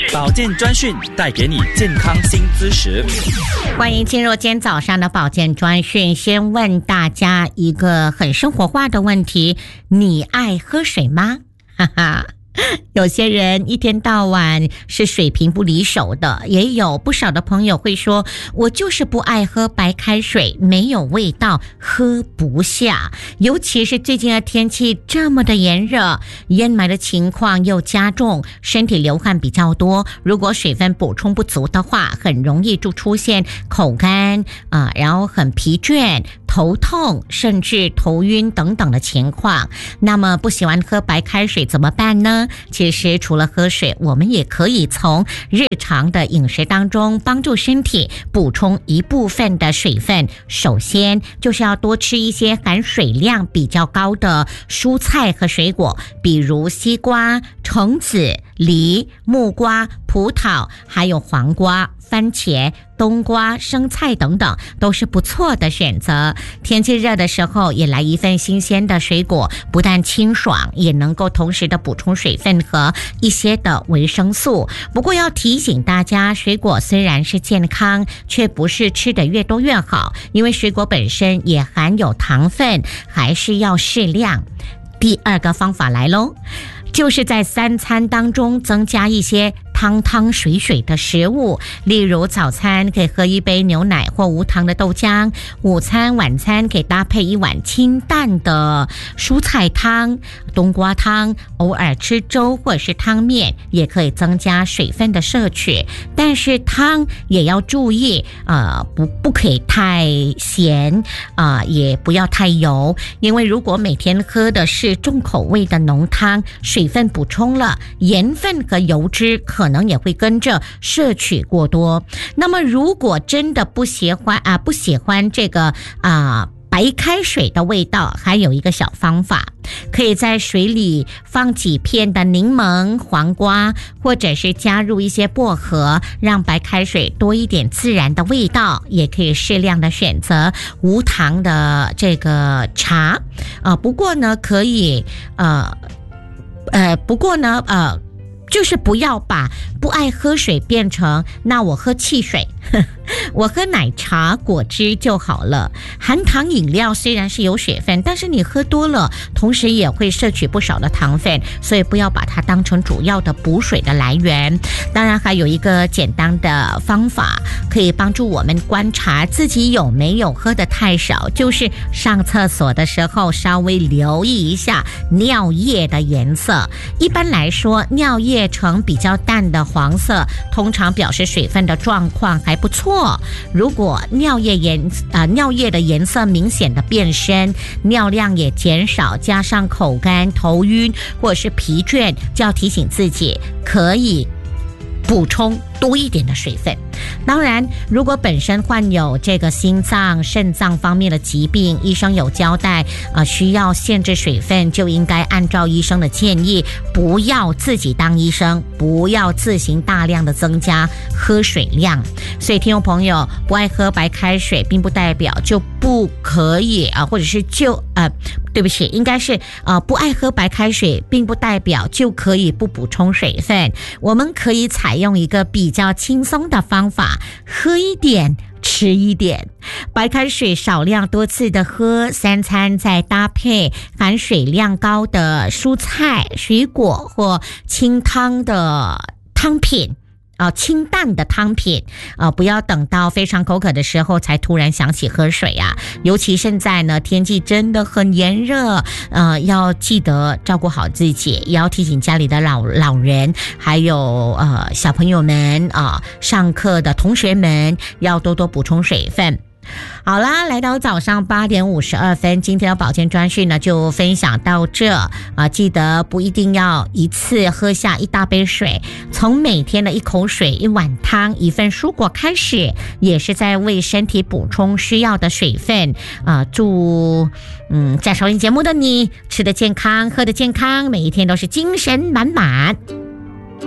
保健专讯带给你健康新知识。 欢迎进入今天早上的保健专讯。先问大家一个很生活化的问题：你爱喝水吗？哈哈。有些人一天到晚是水瓶不离手的，也有不少的朋友会说，我就是不爱喝白开水，没有味道，喝不下。尤其是最近的天气这么的炎热，淹霾的情况又加重，身体流汗比较多，如果水分补充不足的话，很容易就出现口干然后很疲倦，头痛，甚至头晕等等的情况。那么不喜欢喝白开水怎么办呢？其实除了喝水，我们也可以从日常的饮食当中帮助身体补充一部分的水分。首先就是要多吃一些含水量比较高的蔬菜和水果，比如西瓜、橙子、梨、木瓜、葡萄，还有黄瓜、番茄、冬瓜、生菜等等，都是不错的选择。天气热的时候，也来一份新鲜的水果，不但清爽，也能够同时的补充水分和一些的维生素。不过要提醒大家，水果虽然是健康，却不是吃得越多越好，因为水果本身也含有糖分，还是要适量。第二个方法来咯，就是在三餐当中增加一些汤汤水水的食物，例如早餐可以喝一杯牛奶或无糖的豆浆，午餐晚餐可以搭配一碗清淡的蔬菜汤、冬瓜汤，偶尔吃粥或者是汤面也可以增加水分的摄取。但是汤也要注意不可以太咸也不要太油，因为如果每天喝的是重口味的浓汤，水分补充了，盐分和油脂可能也会跟着摄取过多。那么如果真的不喜欢这个白开水的味道，还有一个小方法，可以在水里放几片的柠檬、黄瓜，或者是加入一些薄荷，让白开水多一点自然的味道。也可以适量的选择无糖的这个茶不过呢就是不要把不爱喝水变成那我喝汽水我喝奶茶果汁就好了。含糖饮料虽然是有水分，但是你喝多了同时也会摄取不少的糖分，所以不要把它当成主要的补水的来源。当然还有一个简单的方法可以帮助我们观察自己有没有喝得太少，就是上厕所的时候稍微留意一下尿液的颜色。一般来说，尿液呈比较淡的黄色，通常表示水分的状况还不错。如果尿液的颜色明显的变深，尿量也减少，加上口干、头晕或者是疲倦，就要提醒自己可以补充多一点的水分。当然如果本身患有这个心脏、肾脏方面的疾病，医生有交代需要限制水分，就应该按照医生的建议，不要自己当医生，不要自行大量的增加喝水量。所以听众朋友，不爱喝白开水并不代表就不可以或者是对不起，应该是不爱喝白开水并不代表就可以不补充水分。我们可以采用一个比较轻松的方法，喝一点吃一点，白开水少量多次的喝，三餐再搭配含水量高的蔬菜、水果或清汤的汤品清淡的汤品不要等到非常口渴的时候才突然想起喝水尤其现在呢，天气真的很炎热要记得照顾好自己，也要提醒家里的老人，还有小朋友们上课的同学们要多多补充水分。好啦，来到早上8点52分，今天的保健专讯呢就分享到这记得不一定要一次喝下一大杯水，从每天的一口水、一碗汤、一份蔬果开始，也是在为身体补充需要的水分祝在收听节目的你吃得健康，喝得健康，每一天都是精神满满。